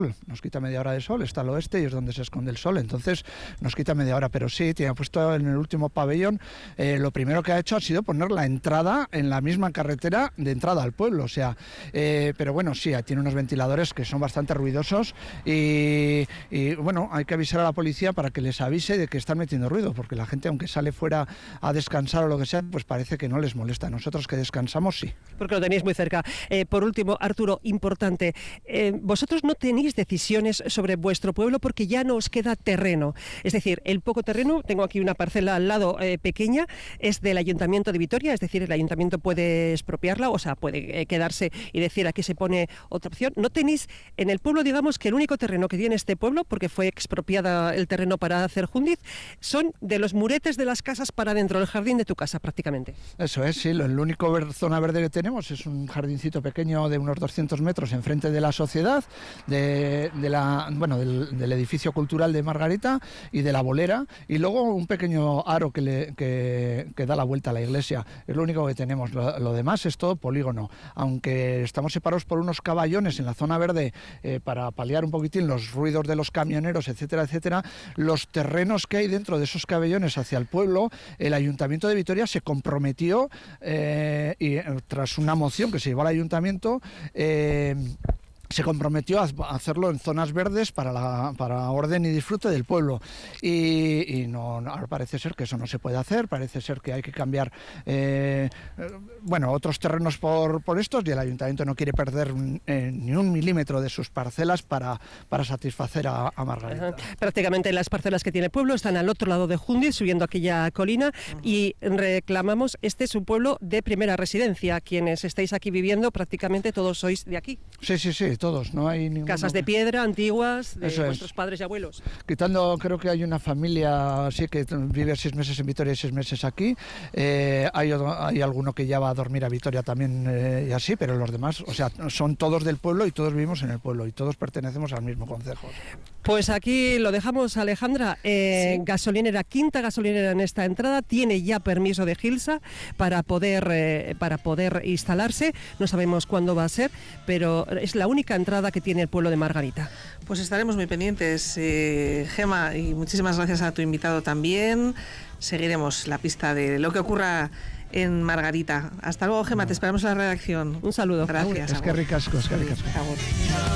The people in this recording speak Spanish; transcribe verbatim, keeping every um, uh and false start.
nos quita media hora de sol, está al oeste y es donde se esconde el sol, entonces nos quita media hora, pero sí, tiene puesto en el último pabellón, eh, lo primero que ha hecho ha sido poner la entrada en la misma carretera de entrada al pueblo, o sea, eh, pero bueno, sí, tiene unos ventiladores que son bastante ruidosos y, y bueno, hay que avisar a la policía para que les avise de que están metiendo ruido, porque la gente, aunque sale fuera a descansar o lo que sea, pues parece que no les molesta. Nosotros que descansamos, sí. Porque lo tenéis muy cerca. Eh, por último, Arturo, importante, eh, vosotros no tenéis decisiones sobre vuestro pueblo porque ya no os queda terreno. Es decir, el poco terreno, tengo aquí una parcela al lado eh, pequeña, es del Ayuntamiento de Vitoria, es decir, el Ayuntamiento puede expropiarla, o sea, puede eh, quedarse y decir aquí se pone otra opción. No tenéis en el pueblo, digamos, que el único terreno que tiene este pueblo, porque fue expropiada el terreno para hacer Jundiz, son de los muretes de las casas para dentro del jardín de tu casa, prácticamente. Eso es, sí, lo, el único ver, zona verde que tenemos es un jardincito pequeño de unos doscientos metros enfrente de la sociedad, de, de la, bueno, del, del edificio cultural de Margarita y de la bolera, y luego un pequeño aro que, le, que, que da la vuelta a la iglesia. Es lo único que tenemos, lo, lo demás es todo polígono, aunque estamos separados por unos caballones en la zona verde eh, para paliar un poquitín los ruidos de los camioneros, etcétera, etcétera. Los terrenos que hay dentro de esos caballones hacia el pueblo, el Ayuntamiento de Vitoria se comprometió eh, y tras una moción que se llevó al Ayuntamiento, eh, se comprometió a hacerlo en zonas verdes para la para orden y disfrute del pueblo y, y no, no ahora parece ser que eso no se puede hacer, parece ser que hay que cambiar eh, bueno otros terrenos por, por estos, y el ayuntamiento no quiere perder eh, ni un milímetro de sus parcelas para, para satisfacer a, a Margarita. Ajá. Prácticamente las parcelas que tiene el pueblo están al otro lado de Jundiz, subiendo aquella colina, uh-huh. y reclamamos, este es un pueblo de primera residencia, quienes estáis aquí viviendo prácticamente todos sois de aquí. Sí, sí, sí, todos, no hay ninguno. Casas de piedra antiguas de Eso vuestros es. padres y abuelos. Quitando, creo que hay una familia así que vive seis meses en Vitoria y seis meses aquí. Eh, hay, hay alguno que ya va a dormir a Vitoria también eh, y así, pero los demás, o sea, son todos del pueblo y todos vivimos en el pueblo y todos pertenecemos al mismo concejo. Pues aquí lo dejamos, Alejandra. Eh, sí. Gasolinera, quinta gasolinera en esta entrada, tiene ya permiso de Gilsa para poder, eh, para poder instalarse. No sabemos cuándo va a ser, pero es la única entrada que tiene el pueblo de Margarita. Pues estaremos muy pendientes, eh, Gema, y muchísimas gracias a tu invitado también. Seguiremos la pista de lo que ocurra en Margarita. Hasta luego, Gema, no. Te esperamos en la redacción. Un saludo. Gracias. Es que ricasco, es que ricasco.